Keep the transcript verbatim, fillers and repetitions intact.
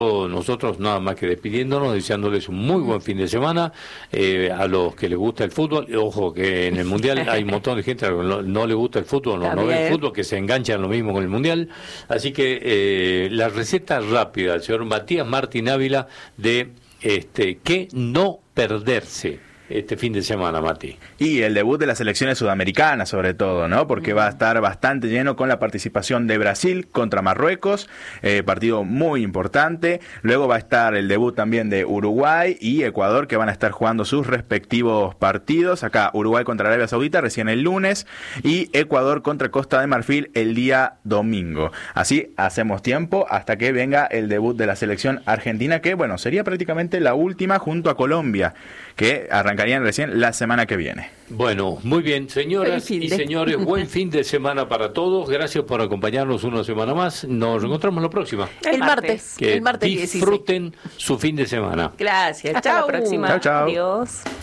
Nosotros nada más que despidiéndonos, deseándoles un muy buen fin de semana eh, a los que les gusta el fútbol. Ojo que en el Mundial hay un montón de gente que no, no le gusta el fútbol, no, no ve el fútbol, que se enganchan lo mismo con el Mundial. Así que eh, la receta rápida del señor Matías Martín Ávila de este qué no perderse este fin de semana, Mati. Y el debut de las selecciones sudamericanas, sobre todo, ¿no? Porque va a estar bastante lleno con la participación de Brasil contra Marruecos, eh, partido muy importante. Luego va a estar el debut también de Uruguay y Ecuador, que van a estar jugando sus respectivos partidos. Acá Uruguay contra Arabia Saudita recién el lunes y Ecuador contra Costa de Marfil el día domingo. Así hacemos tiempo hasta que venga el debut de la selección argentina, que, bueno, sería prácticamente la última junto a Colombia, que arrancarían recién la semana que viene. Bueno, muy bien, señoras y señores, buen fin de semana para todos. Gracias por acompañarnos una semana más. Nos reencontramos la próxima. El martes. Que el martes disfruten dieciséis. su fin de semana. Gracias. Hasta Chau. la próxima. Chau, chau. Adiós.